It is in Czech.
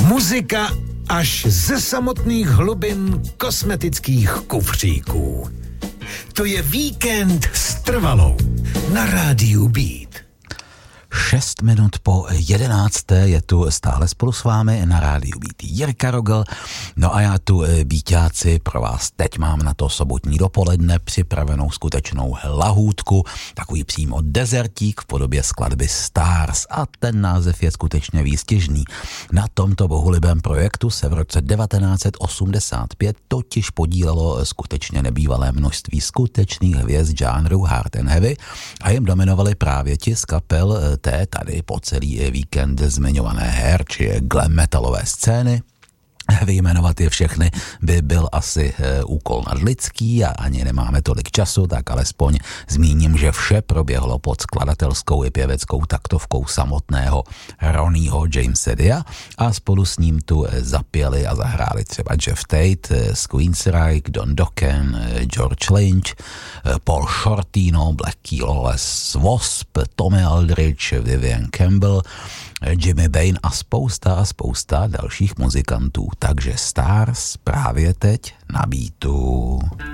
Muzika až ze samotných hlubin kosmetických kufříků. To je Víkend s Trvalou na rádiu Beat. 6 minut po 11. je tu stále spolu s vámi na rádiu Beat Jirka Rogl. No a já tu, Bíťáci, pro vás teď mám na to sobotní dopoledne připravenou skutečnou lahůdku, takový přímo dezertík v podobě skladby Stars a ten název je skutečně výstižný. Na tomto bohulibém projektu se v roce 1985 totiž podílelo skutečně nebývalé množství skutečných hvězd žánru hard and heavy a jim dominovali právě ti z kapel té tady po celý víkend zmiňované hair či glam metalové scény. Vyjmenovat je všechny by byl asi úkol nadlidský a ani nemáme tolik času, tak alespoň zmíním, že vše proběhlo pod skladatelskou i pěveckou taktovkou samotného Ronnieho Jamesa Dia a spolu s ním tu zapěli a zahráli třeba Jeff Tate, Queensryche, Don Dokken, George Lynch, Paul Shortino, Blackie Lawless, Wasp, Tommy Aldridge, Vivian Campbell, Jimmy Bain a spousta dalších muzikantů. Takže Stars právě teď na Beatu.